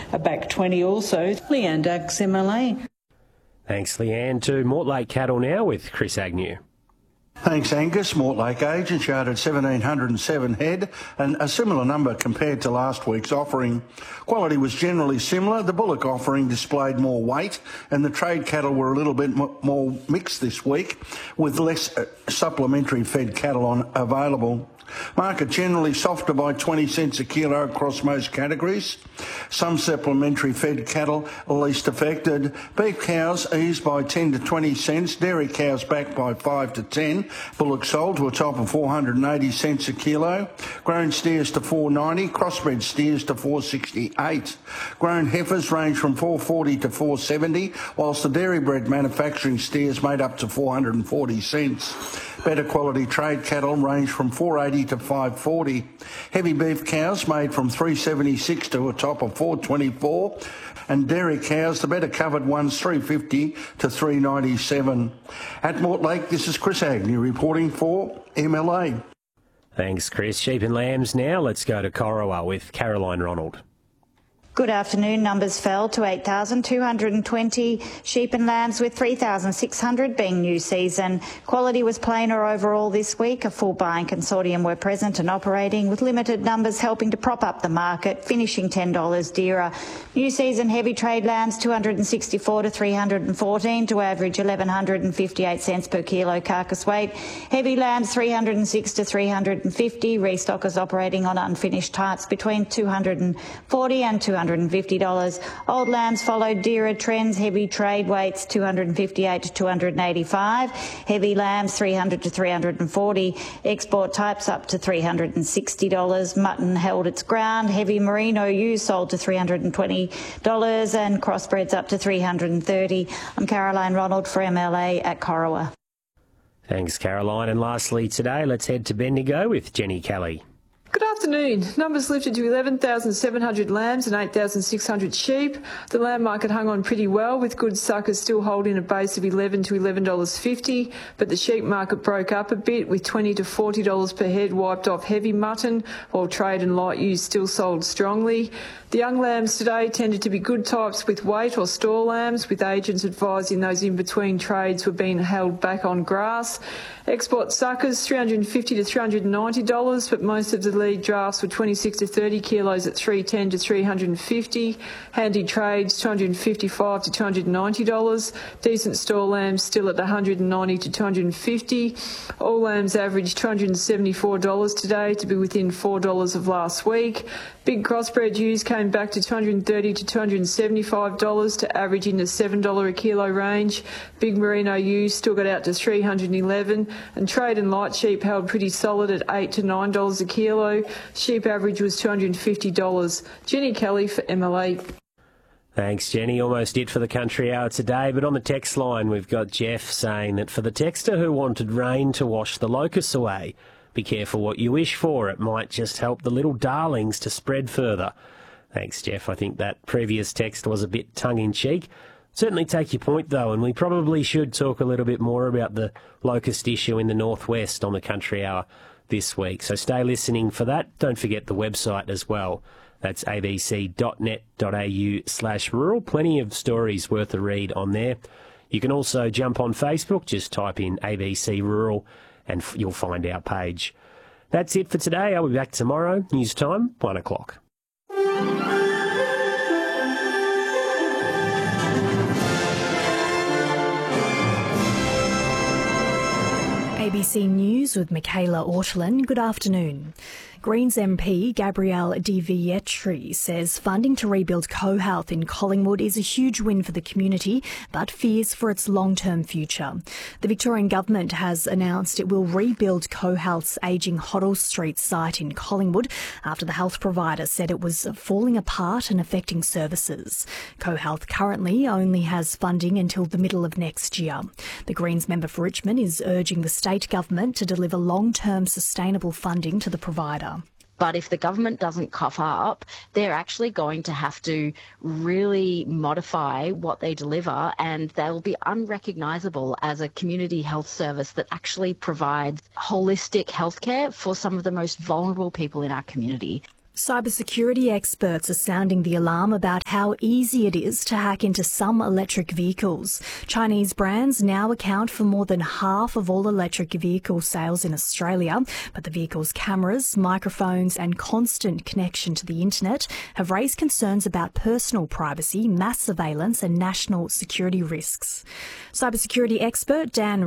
a back 20 also. Leanne Dux, MLA. Thanks, Leanne. To Mortlake Cattle now with Chris Agnew. Thanks, Angus. Mortlake agent showed at 1,707 head and a similar number compared to last week's offering. Quality was generally similar. The bullock offering displayed more weight and the trade cattle were a little bit more mixed this week with less supplementary fed cattle available. Market generally softer by 20 cents a kilo across most categories. Some supplementary fed cattle are least affected. Beef cows eased by 10 to 20 cents. Dairy cows back by 5 to 10. Bullock sold to a top of 480 cents a kilo. Grown steers to 490. Crossbred steers to 468. Grown heifers range from 440 to 470, whilst the dairy bred manufacturing steers made up to 440 cents. Better quality trade cattle range from 480 to 540. Heavy beef cows made from 376 to a top of 424. And dairy cows, the better covered ones, 350 to 397. At Mortlake, this is Chris Agnew reporting for MLA. Thanks, Chris. Sheep and lambs now. Let's go to Corowa with Caroline Ronald. Good afternoon. Numbers fell to 8,220 sheep and lambs, with 3,600 being new season. Quality was plainer overall this week. A full buying consortium were present and operating, with limited numbers helping to prop up the market, finishing $10 dearer. New season heavy trade lambs 264 to 314 to average 1,158 cents per kilo carcass weight. Heavy lambs 306 to 350. Restockers operating on unfinished types between 240 and $250. Old lambs followed dearer trends. Heavy trade weights 258 to 285. Heavy lambs 300 to 340. Export types up to $360. Mutton held its ground. Heavy merino ewes sold to $320 and crossbreds up to $330. I'm Caroline Ronald for MLA at Corowa. Thanks, Caroline. And lastly today, let's head to Bendigo with Jenny Kelly. Good afternoon. Numbers lifted to 11,700 lambs and 8,600 sheep. The lamb market hung on pretty well, with good suckers still holding a base of $11 to $11.50, but the sheep market broke up a bit, with $20 to $40 per head wiped off heavy mutton, while trade and light ewes still sold strongly. The young lambs today tended to be good types with weight or store lambs, with agents advising those in between trades were being held back on grass. Export suckers $350 to $390, but most of the lead drafts were 26 to 30 kilos at $310 to $350. Handy trades $255 to $290. Decent store lambs still at $190 to $250. All lambs averaged $274 today, to be within $4 of last week. Big crossbred ewes came back to $230 to $275 to averaging the $7 a kilo range. Big merino ewes still got out to $311, and trade and light sheep held pretty solid at $8 to $9 a kilo. Sheep average was $250. Jenny Kelly for MLA. Thanks, Jenny. Almost it for the Country Hour today, but on the text line we've got Jeff saying that for the texter who wanted rain to wash the locusts away, be careful what you wish for. It might just help the little darlings to spread further. Thanks, Jeff. I think that previous text was a bit tongue-in-cheek. Certainly take your point, though, and we probably should talk a little bit more about the locust issue in the northwest on the Country Hour this week. So stay listening for that. Don't forget the website as well. That's abc.net.au/rural. Plenty of stories worth a read on there. You can also jump on Facebook. Just type in ABC Rural and you'll find our page. That's it for today. I'll be back tomorrow. News time, 1 o'clock. ABC News with Michaela Ortolin. Good afternoon. Greens MP Gabrielle De Vietri says funding to rebuild CoHealth in Collingwood is a huge win for the community, but fears for its long-term future. The Victorian Government has announced it will rebuild CoHealth's ageing Hoddle Street site in Collingwood after the health provider said it was falling apart and affecting services. CoHealth currently only has funding until the middle of next year. The Greens member for Richmond is urging the state government to deliver long-term sustainable funding to the provider. But if the government doesn't cough up, they're actually going to have to really modify what they deliver, and they'll be unrecognisable as a community health service that actually provides holistic healthcare for some of the most vulnerable people in our community. Cybersecurity experts are sounding the alarm about how easy it is to hack into some electric vehicles. Chinese brands now account for more than half of all electric vehicle sales in Australia, but the vehicle's cameras, microphones and constant connection to the internet have raised concerns about personal privacy, mass surveillance and national security risks. Cybersecurity expert Dan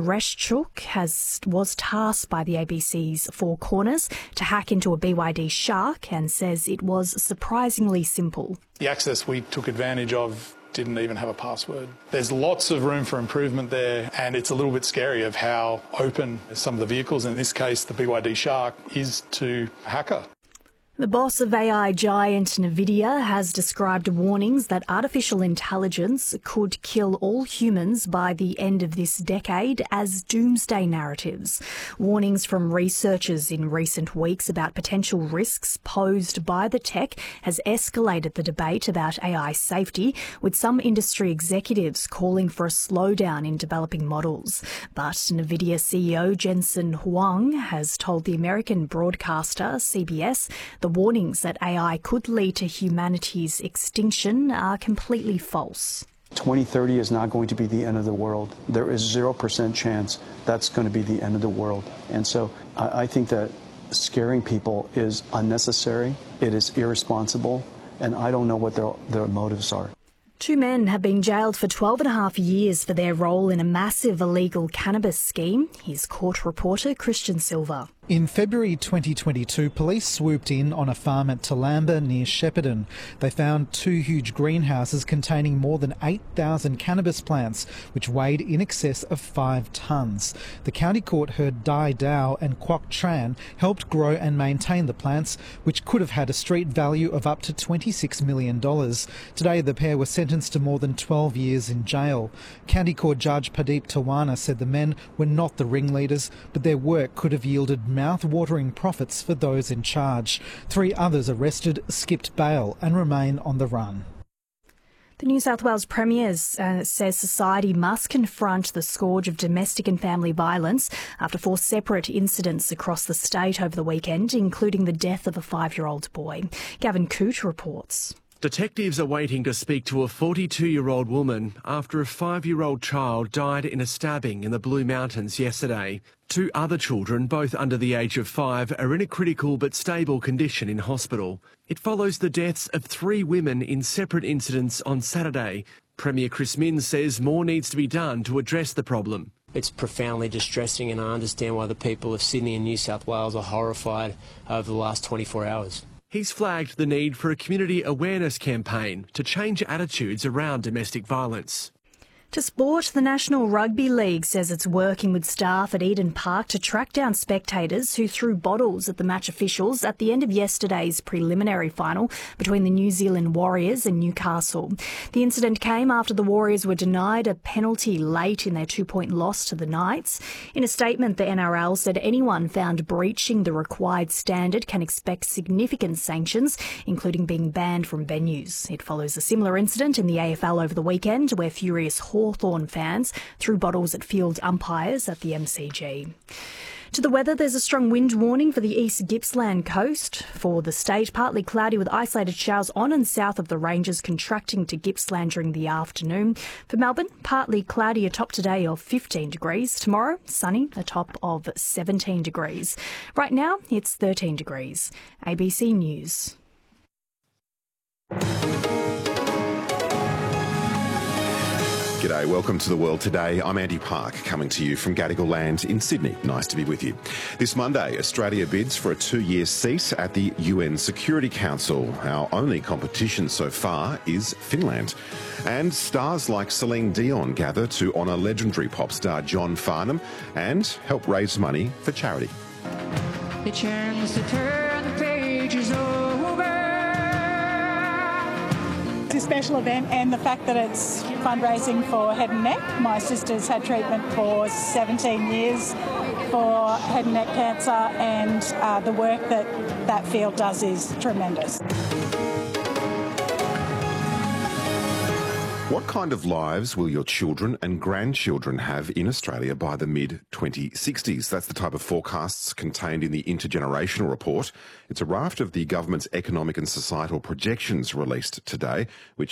Reschuk was tasked by the ABC's Four Corners to hack into a BYD Shark and says it was surprisingly simple. The access we took advantage of didn't even have a password. There's lots of room for improvement there, and it's a little bit scary of how open some of the vehicles, in this case the BYD Shark, is to a hacker. The boss of AI giant Nvidia has described warnings that artificial intelligence could kill all humans by the end of this decade as doomsday narratives. Warnings from researchers in recent weeks about potential risks posed by the tech has escalated the debate about AI safety, with some industry executives calling for a slowdown in developing models. But Nvidia CEO Jensen Huang has told the American broadcaster CBS the warnings that AI could lead to humanity's extinction are completely false. 2030 is not going to be the end of the world. There is 0% chance that's going to be the end of the world. And so I think that scaring people is unnecessary, it is irresponsible, and I don't know what their motives are. 2 men have been jailed for 12.5 years for their role in a massive illegal cannabis scheme. Here's court reporter Christian Silva. In February 2022, police swooped in on a farm at Toolamba near Shepparton. They found 2 huge greenhouses containing more than 8,000 cannabis plants, which weighed in excess of 5 tonnes. The county court heard Dai Dao and Kwok Tran helped grow and maintain the plants, which could have had a street value of up to $26 million. Today, the pair were sentenced to more than 12 years in jail. County Court Judge Pradeep Tawana said the men were not the ringleaders, but their work could have yielded mouth-watering profits for those in charge. 3 others arrested skipped bail and remain on the run. The New South Wales Premier says society must confront the scourge of domestic and family violence after 4 separate incidents across the state over the weekend, including the death of a 5-year-old boy. Gavin Coote reports. Detectives are waiting to speak to a 42-year-old woman after a 5-year-old child died in a stabbing in the Blue Mountains yesterday. 2 other children, both under the age of 5, are in a critical but stable condition in hospital. It follows the deaths of 3 women in separate incidents on Saturday. Premier Chris Minns says more needs to be done to address the problem. It's profoundly distressing, and I understand why the people of Sydney and New South Wales are horrified over the last 24 hours. He's flagged the need for a community awareness campaign to change attitudes around domestic violence. To sport, the National Rugby League says it's working with staff at Eden Park to track down spectators who threw bottles at the match officials at the end of yesterday's preliminary final between the New Zealand Warriors and Newcastle. The incident came after the Warriors were denied a penalty late in their 2-point loss to the Knights. In a statement, the NRL said anyone found breaching the required standard can expect significant sanctions, including being banned from venues. It follows a similar incident in the AFL over the weekend where furious Hawthorn fans threw bottles at field umpires at the MCG. To the weather, there's a strong wind warning for the East Gippsland coast. For the state, partly cloudy with isolated showers on and south of the ranges, contracting to Gippsland during the afternoon. For Melbourne, partly cloudy, a top today of 15 degrees. Tomorrow, sunny, a top of 17 degrees. Right now, it's 13 degrees. ABC News. G'day, welcome to The World Today. I'm Andy Park, coming to you from Gadigal Land in Sydney. Nice to be with you. This Monday, Australia bids for a 2-year seat at the UN Security Council. Our only competition so far is Finland. And stars like Celine Dion gather to honour legendary pop star John Farnham and help raise money for charity. The chance to turn the pages over. It's a special event, and the fact that it's fundraising for head and neck. My sister's had treatment for 17 years for head and neck cancer, and the work that field does is tremendous. What kind of lives will your children and grandchildren have in Australia by the mid-2060s? That's the type of forecasts contained in the Intergenerational Report. It's a raft of the government's economic and societal projections released today, which